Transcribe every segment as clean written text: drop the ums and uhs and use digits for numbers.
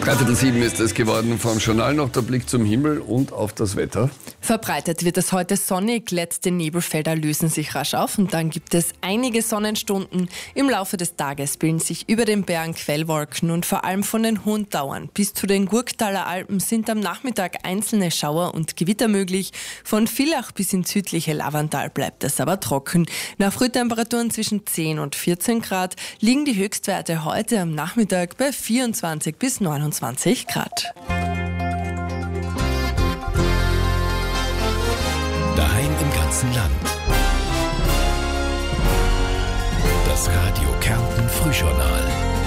7 ist es geworden vom Journal, noch der Blick zum Himmel und auf das Wetter. Verbreitet wird es heute sonnig, letzte Nebelfelder lösen sich rasch auf und dann gibt es einige Sonnenstunden. Im Laufe des Tages bilden sich über den Bergen Quellwolken und vor allem von den hohen Dauern bis zu den Gurktaler Alpen sind am Nachmittag einzelne Schauer und Gewitter möglich. Von Villach bis ins südliche Lavantal bleibt es aber trocken. Nach Frühtemperaturen zwischen 10 und 14 Grad liegen die Höchstwerte heute am Nachmittag bei 24 bis 29 Grad. Daheim im ganzen Land. Das Radio Kärnten Frühjournal.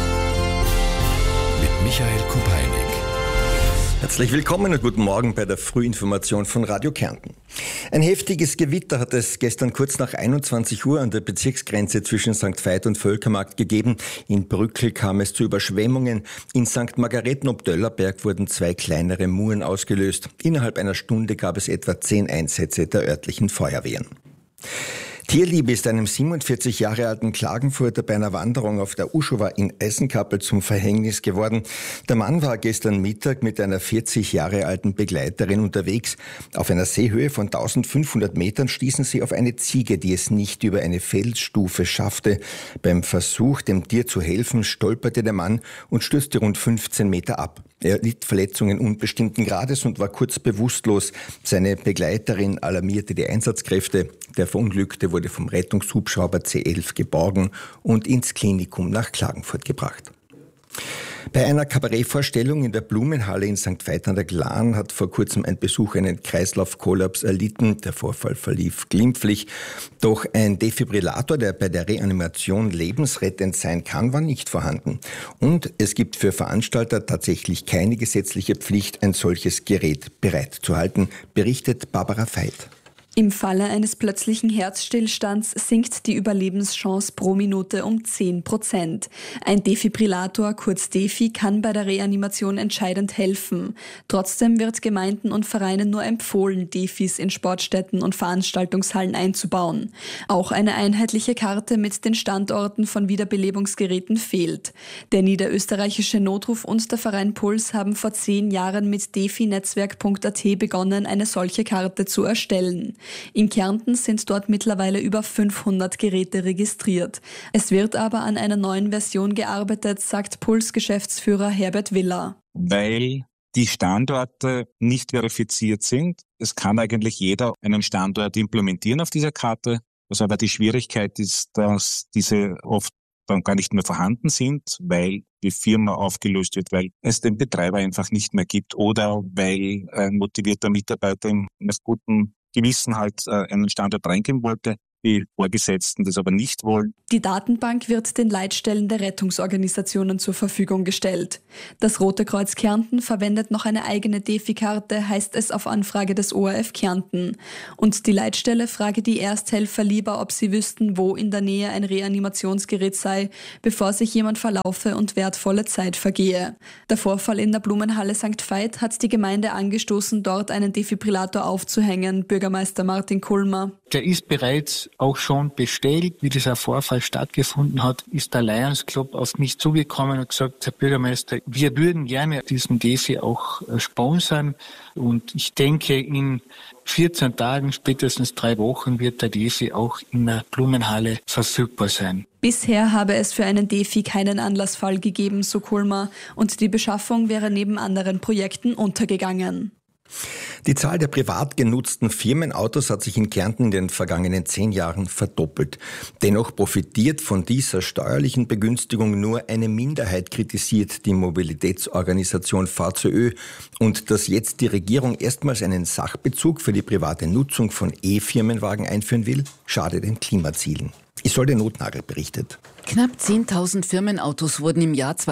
Mit Michael Kupeinig. Herzlich willkommen und guten Morgen bei der Frühinformation von Radio Kärnten. Ein heftiges Gewitter hat es gestern kurz nach 21 Uhr an der Bezirksgrenze zwischen St. Veit und Völkermarkt gegeben. In Brückl kam es zu Überschwemmungen. In St. Margareten ob Döllerberg wurden 2 kleinere Muren ausgelöst. Innerhalb einer Stunde gab es etwa 10 Einsätze der örtlichen Feuerwehren. Tierliebe ist einem 47 Jahre alten Klagenfurter bei einer Wanderung auf der Uschowa in Eisenkappel zum Verhängnis geworden. Der Mann war gestern Mittag mit einer 40 Jahre alten Begleiterin unterwegs. Auf einer Seehöhe von 1500 Metern stießen sie auf eine Ziege, die es nicht über eine Felsstufe schaffte. Beim Versuch, dem Tier zu helfen, stolperte der Mann und stürzte rund 15 Meter ab. Er litt Verletzungen unbestimmten Grades und war kurz bewusstlos. Seine Begleiterin alarmierte die Einsatzkräfte. Der Verunglückte wurde vom Rettungshubschrauber C11 geborgen und ins Klinikum nach Klagenfurt gebracht. Bei einer Kabarettvorstellung in der Blumenhalle in St. Veit an der Glan hat vor kurzem ein Besucher einen Kreislaufkollaps erlitten. Der Vorfall verlief glimpflich. Doch ein Defibrillator, der bei der Reanimation lebensrettend sein kann, war nicht vorhanden. Und es gibt für Veranstalter tatsächlich keine gesetzliche Pflicht, ein solches Gerät bereitzuhalten, berichtet Barbara Veit. Im Falle eines plötzlichen Herzstillstands sinkt die Überlebenschance pro Minute um 10%. Ein Defibrillator, kurz Defi, kann bei der Reanimation entscheidend helfen. Trotzdem wird Gemeinden und Vereinen nur empfohlen, Defis in Sportstätten und Veranstaltungshallen einzubauen. Auch eine einheitliche Karte mit den Standorten von Wiederbelebungsgeräten fehlt. Der niederösterreichische Notruf und der Verein Puls haben vor 10 Jahren mit definetzwerk.at begonnen, eine solche Karte zu erstellen. In Kärnten sind dort mittlerweile über 500 Geräte registriert. Es wird aber an einer neuen Version gearbeitet, sagt Puls-Geschäftsführer Herbert Willer. Weil die Standorte nicht verifiziert sind. Es kann eigentlich jeder einen Standort implementieren auf dieser Karte. Was aber die Schwierigkeit ist, dass diese oft dann gar nicht mehr vorhanden sind, weil die Firma aufgelöst wird, weil es den Betreiber einfach nicht mehr gibt oder weil ein motivierter Mitarbeiter mit gutem Gewissen halt einen Standort reingehen wollte, die Vorgesetzten das aber nicht wollen. Die Datenbank wird den Leitstellen der Rettungsorganisationen zur Verfügung gestellt. Das Rote Kreuz Kärnten verwendet noch eine eigene Defi-Karte, heißt es auf Anfrage des ORF Kärnten. Und die Leitstelle frage die Ersthelfer lieber, ob sie wüssten, wo in der Nähe ein Reanimationsgerät sei, bevor sich jemand verlaufe und wertvolle Zeit vergehe. Der Vorfall in der Blumenhalle St. Veit hat die Gemeinde angestoßen, dort einen Defibrillator aufzuhängen, Bürgermeister Martin Kulmer. Der ist bereits auch schon bestellt. Wie dieser Vorfall stattgefunden hat, ist der Lions Club auf mich zugekommen und gesagt, Herr Bürgermeister, wir würden gerne diesen Defi auch sponsern. Und ich denke, in 14 Tagen, spätestens 3 Wochen, wird der Defi auch in der Blumenhalle verfügbar sein. Bisher habe es für einen Defi keinen Anlassfall gegeben, so Kulmer, und die Beschaffung wäre neben anderen Projekten untergegangen. Die Zahl der privat genutzten Firmenautos hat sich in Kärnten in den vergangenen 10 Jahren verdoppelt. Dennoch profitiert von dieser steuerlichen Begünstigung nur eine Minderheit, kritisiert die Mobilitätsorganisation VCÖ. Und dass jetzt die Regierung erstmals einen Sachbezug für die private Nutzung von E-Firmenwagen einführen will, schadet den Klimazielen. Isolde Notnagel berichtet. Knapp 10.000 Firmenautos wurden im Jahr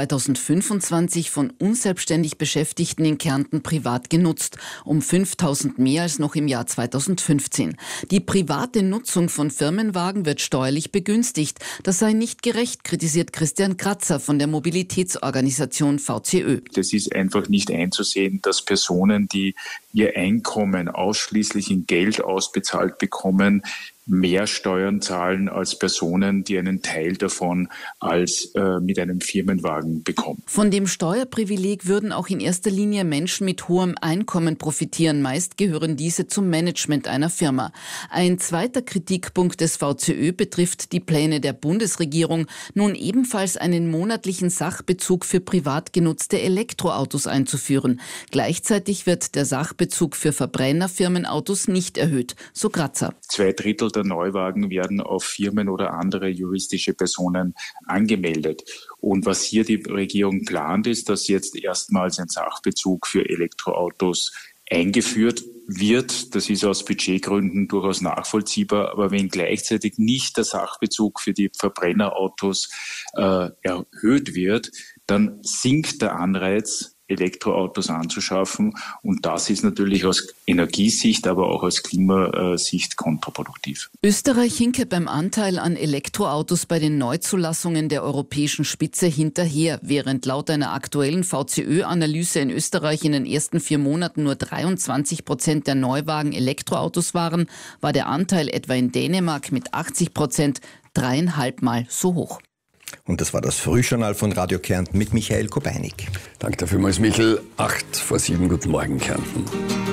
2025 von unselbstständig Beschäftigten in Kärnten privat genutzt, um 5.000 mehr als noch im Jahr 2015. Die private Nutzung von Firmenwagen wird steuerlich begünstigt. Das sei nicht gerecht, kritisiert Christian Kratzer von der Mobilitätsorganisation VCÖ. Das ist einfach nicht einzusehen, dass Personen, die ihr Einkommen ausschließlich in Geld ausbezahlt bekommen, mehr Steuern zahlen als Personen, die einen Teil davon davon als mit einem Firmenwagen bekommt. Von dem Steuerprivileg würden auch in erster Linie Menschen mit hohem Einkommen profitieren. Meist gehören diese zum Management einer Firma. Ein zweiter Kritikpunkt des VCÖ betrifft die Pläne der Bundesregierung, nun ebenfalls einen monatlichen Sachbezug für privat genutzte Elektroautos einzuführen. Gleichzeitig wird der Sachbezug für Verbrennerfirmenautos nicht erhöht, so Grazer. 2/3 der Neuwagen werden auf Firmen oder andere juristische Personen angemeldet. Und was hier die Regierung plant, ist, dass jetzt erstmals ein Sachbezug für Elektroautos eingeführt wird. Das ist aus Budgetgründen durchaus nachvollziehbar. Aber wenn gleichzeitig nicht der Sachbezug für die Verbrennerautos erhöht wird, dann sinkt der Anreiz, Elektroautos anzuschaffen. Und das ist natürlich aus Energiesicht, aber auch aus Klimasicht kontraproduktiv. Österreich hinke beim Anteil an Elektroautos bei den Neuzulassungen der europäischen Spitze hinterher. Während laut einer aktuellen VCÖ-Analyse in Österreich in den ersten 4 Monaten nur 23% der Neuwagen Elektroautos waren, war der Anteil etwa in Dänemark mit 80% 3,5-mal so hoch. Und das war das Frühjournal von Radio Kärnten mit Michael Kopeinik. Danke dafür, Michael. 8 vor 7, guten Morgen, Kärnten.